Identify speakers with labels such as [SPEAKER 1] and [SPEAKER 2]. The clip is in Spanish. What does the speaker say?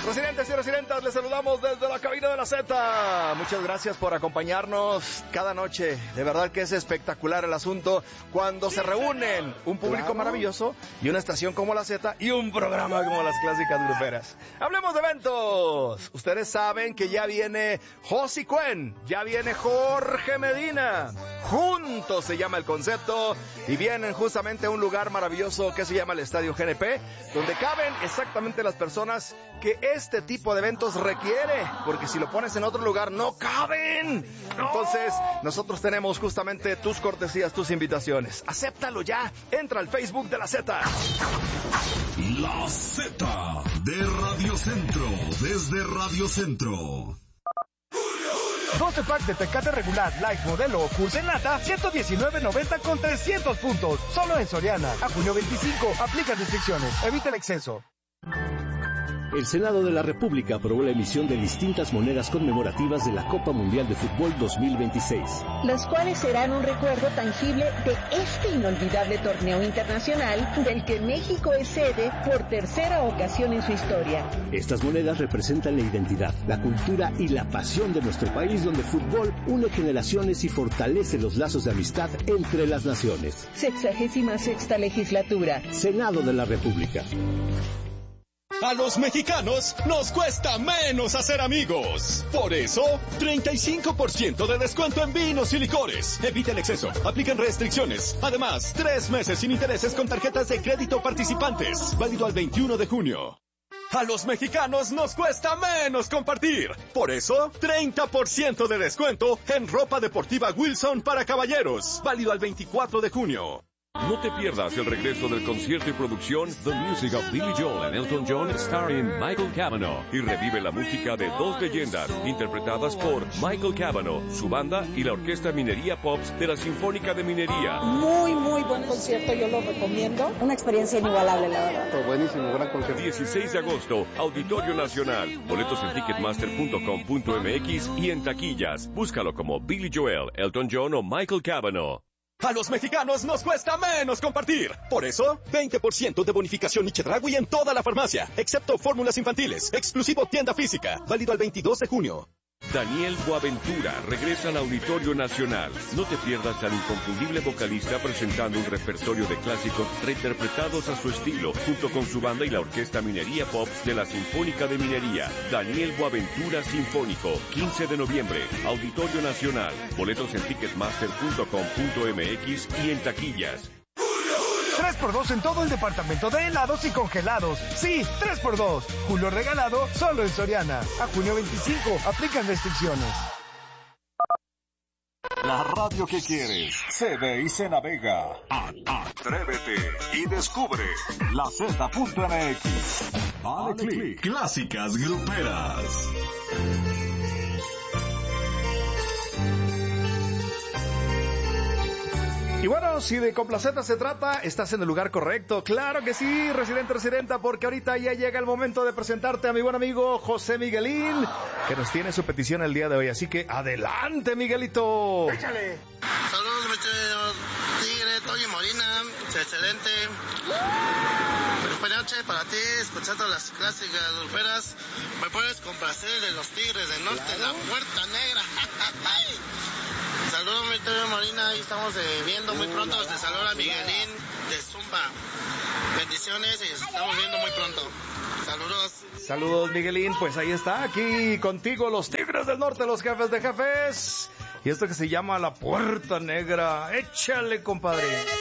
[SPEAKER 1] Residentes y residentas, les saludamos desde la cabina de la Z. Muchas gracias por acompañarnos cada noche. De verdad que es espectacular el asunto cuando se reúnen un público maravilloso y una estación como la Z y un programa como las clásicas gruperas. Hablemos de eventos. Ustedes saben que ya viene Josi Cuen, ya viene Jorge Medina. Juntos se llama el concepto y vienen justamente a un lugar maravilloso que se llama el Estadio GNP, donde caben exactamente las personas que este tipo de eventos requiere, porque si lo pones en otro lugar no caben. Entonces nosotros tenemos justamente tus cortesías, tus invitaciones. Acéptalo ya, entra al Facebook de la Z.
[SPEAKER 2] La Z de Radio Centro, desde Radio Centro.
[SPEAKER 3] 12 packs de Tecate regular, light, modelo o Cool en lata, $119.90 con 300 puntos. Solo en Soriana. A junio 25, aplica restricciones. Evita el exceso.
[SPEAKER 4] El Senado de la República aprobó la emisión de distintas monedas conmemorativas de la Copa Mundial de Fútbol 2026.
[SPEAKER 5] Las cuales serán un recuerdo tangible de este inolvidable torneo internacional del que México es sede por tercera ocasión en su historia.
[SPEAKER 4] Estas monedas representan la identidad, la cultura y la pasión de nuestro país, donde el fútbol une generaciones y fortalece los lazos de amistad entre las naciones.
[SPEAKER 5] 66ª legislatura.
[SPEAKER 4] Senado de la República.
[SPEAKER 6] A los mexicanos nos cuesta menos hacer amigos. Por eso, 35% de descuento en vinos y licores. Evita el exceso. Aplican restricciones. Además, 3 meses sin intereses con tarjetas de crédito participantes. Válido al 21 de junio. A los mexicanos nos cuesta menos compartir. Por eso, 30% de descuento en ropa deportiva Wilson para caballeros. Válido al 24 de junio.
[SPEAKER 7] No te pierdas el regreso del concierto y producción The Music of Billy Joel and Elton John starring Michael Cavanaugh, y revive la música de dos leyendas interpretadas por Michael Cavanaugh, su banda y la Orquesta Minería Pops de la Sinfónica de Minería.
[SPEAKER 8] Muy buen concierto, yo lo recomiendo. Una experiencia inigualable, la verdad.
[SPEAKER 9] Fue buenísimo, gran concierto.
[SPEAKER 7] 16 de agosto, Auditorio Nacional. Boletos en ticketmaster.com.mx y en taquillas. Búscalo como Billy Joel, Elton John o Michael Cavanaugh.
[SPEAKER 6] A los mexicanos nos cuesta menos compartir. Por eso, 20% de bonificación y Chedraui en toda la farmacia, excepto fórmulas infantiles. Exclusivo tienda física. Válido al 22 de junio.
[SPEAKER 7] Daniel Boaventura regresa al Auditorio Nacional. No te pierdas al inconfundible vocalista presentando un repertorio de clásicos reinterpretados a su estilo, junto con su banda y la Orquesta Minería Pops de la Sinfónica de Minería. Daniel Boaventura Sinfónico, 15 de noviembre, Auditorio Nacional. Boletos en ticketmaster.com.mx y en taquillas.
[SPEAKER 3] 3x2 en todo el departamento de helados y congelados. Sí, 3x2. Julio regalado solo en Soriana. A junio 25, aplican restricciones.
[SPEAKER 2] La radio que quieres se ve y se navega. Atrévete y descubre la Z.mx. Dale click. Clásicas gruperas.
[SPEAKER 1] Y bueno, si de complaceta se trata, estás en el lugar correcto. Claro que sí, residenta, porque ahorita ya llega el momento de presentarte a mi buen amigo José Miguelín, que nos tiene su petición el día de hoy. Así que adelante, Miguelito.
[SPEAKER 10] Échale. Saludos, mi tigre, Toño Molina, excelente. Buenas noches para ti, escuchando las clásicas gruperas. Me puedes complacer de los Tigres del Norte, claro. La Puerta Negra. Saludos, mi Toño Molina, ahí estamos viendo muy pronto. Te saluda Miguelín de Zumba. Bendiciones y nos estamos viendo muy pronto. Saludos.
[SPEAKER 1] Saludos, Miguelín. Pues ahí está, aquí contigo los Tigres del Norte, los jefes de jefes. Y esto que se llama La Puerta Negra. Échale, compadre.